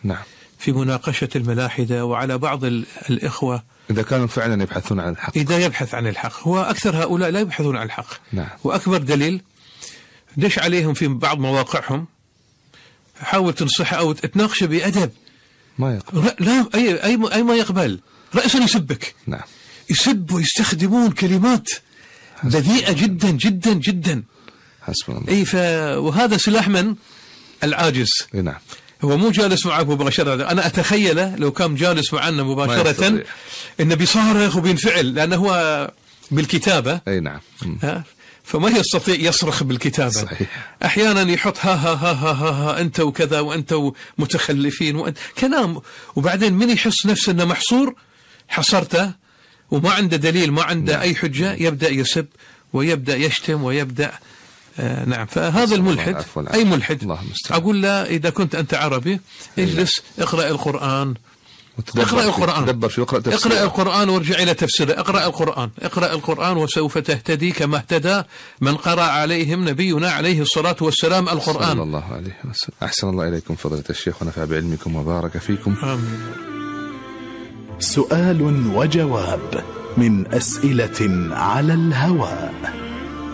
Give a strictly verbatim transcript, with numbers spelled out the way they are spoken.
نعم. في مناقشة الملاحدة وعلى بعض الإخوة إذا كانوا فعلا يبحثون عن الحق. إذا يبحث عن الحق، هو أكثر هؤلاء لا يبحثون عن الحق. نعم. وأكبر دليل دش عليهم في بعض مواقعهم، حاول تنصحه أو تناقشه بأدب، ما يقبل. لا أي أي أي ما يقبل، رأسا يسبك. نعم. يسب ويستخدمون كلمات بذيئة جدا جدا جدا. حسبنا الله. أي ف وهذا سلاح من العاجز. نعم. هو مو جالس معك مباشرة، أنا أتخيله لو كان جالس معنا مباشرة إنه بيصارخ وبينفعل، لأنه هو بالكتابة. أي نعم. ها؟ فما يستطيع يصرخ بالكتابة. صحيح. أحيانا يحط ها ها ها ها ها, ها أنت وكذا وأنت متخلفين وأنت كلام، وبعدين من يحس نفسه أنه محصور حصرته وما عنده دليل، ما عنده نعم. أي حجة، يبدأ يسب ويبدأ يشتم ويبدأ آه نعم. فهذا الملحد أي ملحد أقول له إذا كنت أنت عربي اجلس اقرأ القرآن، اقرأ القرآن، تدبر في اقرأ تفسير. اقرأ القرآن وارجع إلى تفسيره. اقرأ القرآن، اقرأ القرآن وسوف تهتدي كما اهتدى من قرأ عليهم نبينا عليه الصلاة والسلام القرآن. صلى الله عليه وسلم. أحسن الله إليكم فضيلة الشيخ ونفع بعلمكم وبارك فيكم. آمين. سؤال وجواب من أسئلة على الهواء.